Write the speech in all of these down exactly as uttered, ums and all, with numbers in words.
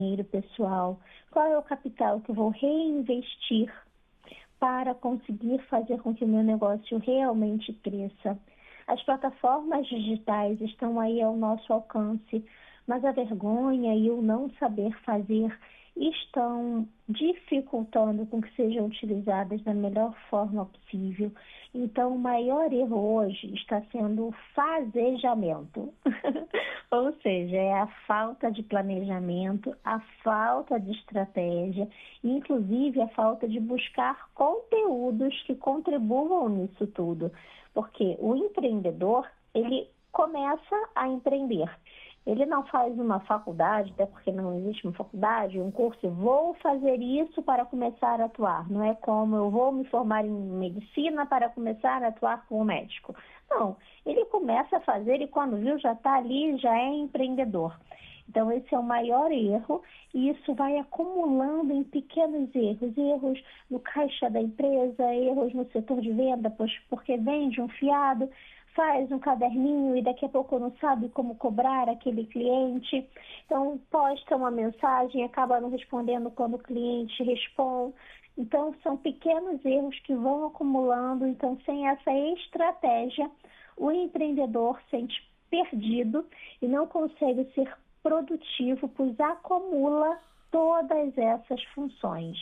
dinheiro pessoal, qual é o capital que eu vou reinvestir para conseguir fazer com que o meu negócio realmente cresça. As plataformas digitais estão aí ao nosso alcance, mas a vergonha e o não saber fazer estão dificultando com que sejam utilizadas da melhor forma possível. Então, o maior erro hoje está sendo o fazejamento. Ou seja, é a falta de planejamento, a falta de estratégia, inclusive a falta de buscar conteúdos que contribuam nisso tudo. Porque o empreendedor, ele começa a empreender. Ele não faz uma faculdade, até porque não existe uma faculdade, um curso, vou fazer isso para começar a atuar. Não é como eu vou me formar em medicina para começar a atuar como médico. Não, ele começa a fazer e quando viu já está ali, já é empreendedor. Então esse é o maior erro e isso vai acumulando em pequenos erros. Erros no caixa da empresa, erros no setor de venda, pois porque vende um fiado, faz um caderninho e daqui a pouco não sabe como cobrar aquele cliente. Então, posta uma mensagem e acaba não respondendo quando o cliente responde. Então, são pequenos erros que vão acumulando. Então, sem essa estratégia, o empreendedor sente perdido e não consegue ser produtivo, pois acumula todas essas funções.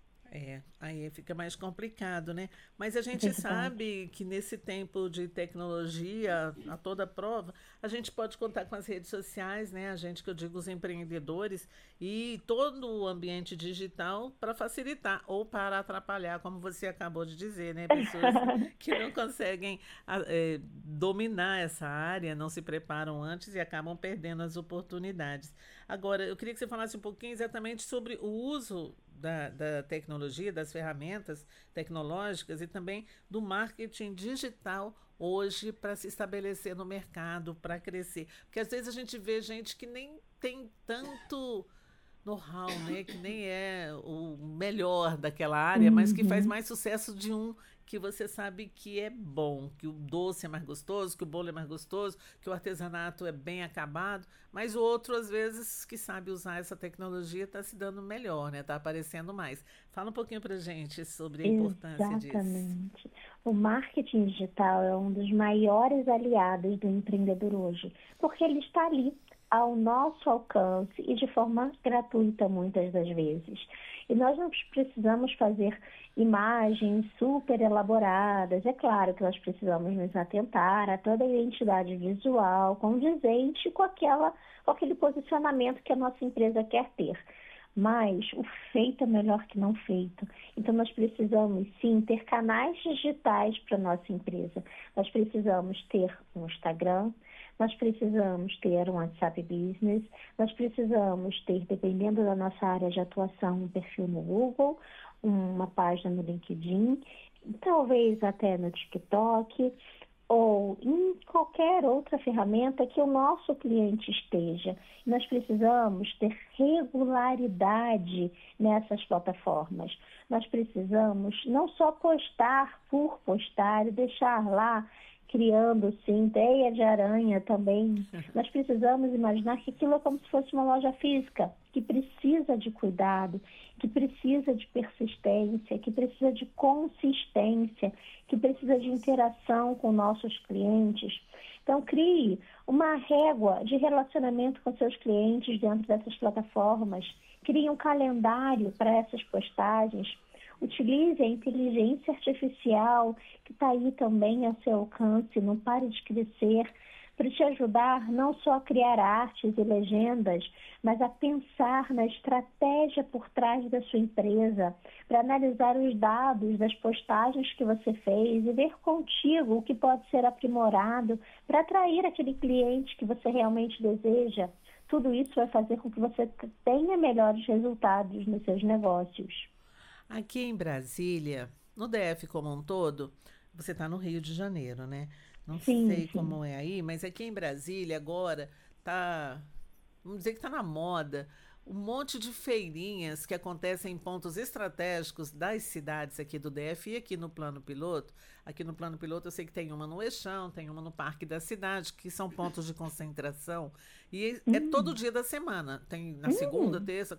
É, aí fica mais complicado, né? Mas a gente sabe que nesse tempo de tecnologia, a toda prova, a gente pode contar com as redes sociais, né? A gente, que eu digo, os empreendedores e todo o ambiente digital para facilitar ou para atrapalhar, como você acabou de dizer, né? Pessoas que não conseguem é, dominar essa área, não se preparam antes e acabam perdendo as oportunidades. Agora, eu queria que você falasse um pouquinho exatamente sobre o uso Da, da tecnologia, das ferramentas tecnológicas e também do marketing digital hoje para se estabelecer no mercado, para crescer. Porque às vezes a gente vê gente que nem tem tanto know-how, né? Que nem é o melhor daquela área, mas que faz Uhum. mais sucesso de um que você sabe que é bom, que o doce é mais gostoso, que o bolo é mais gostoso, que o artesanato é bem acabado, mas o outro, às vezes, que sabe usar essa tecnologia, está se dando melhor, né? Está aparecendo mais. Fala um pouquinho para a gente sobre a importância disso. Exatamente. O marketing digital é um dos maiores aliados do empreendedor hoje, porque ele está ali ao nosso alcance e de forma gratuita muitas das vezes. E nós não precisamos fazer imagens super elaboradas. É claro que nós precisamos nos atentar a toda a identidade visual condizente com, aquela, com aquele posicionamento que a nossa empresa quer ter. Mas o feito é melhor que não feito. Então, nós precisamos, sim, ter canais digitais para a nossa empresa. Nós precisamos ter um Instagram, nós precisamos ter um WhatsApp Business, nós precisamos ter, dependendo da nossa área de atuação, um perfil no Google, uma página no LinkedIn, talvez até no TikTok, ou em qualquer outra ferramenta que o nosso cliente esteja. Nós precisamos ter regularidade nessas plataformas. Nós precisamos não só postar por postar e deixar lá criando, sim, teia de aranha também. Nós precisamos imaginar que aquilo é como se fosse uma loja física, que precisa de cuidado, que precisa de persistência, que precisa de consistência, que precisa de interação com nossos clientes. Então, crie uma régua de relacionamento com seus clientes dentro dessas plataformas, crie um calendário para essas postagens. Utilize a inteligência artificial, que está aí também a seu alcance, não pare de crescer, para te ajudar não só a criar artes e legendas, mas a pensar na estratégia por trás da sua empresa, para analisar os dados das postagens que você fez e ver contigo o que pode ser aprimorado para atrair aquele cliente que você realmente deseja. Tudo isso vai fazer com que você tenha melhores resultados nos seus negócios. Aqui em Brasília, no D F como um todo, você está no Rio de Janeiro, né? Não Sim, sei sim. como é aí, mas aqui em Brasília agora tá, vamos dizer que está na moda, um monte de feirinhas que acontecem em pontos estratégicos das cidades aqui do D F e aqui no Plano Piloto. Aqui no Plano Piloto eu sei que tem uma no Eixão, tem uma no Parque da Cidade, que são pontos de concentração. E é todo Hum, dia da semana. Tem na segunda, hum. terça,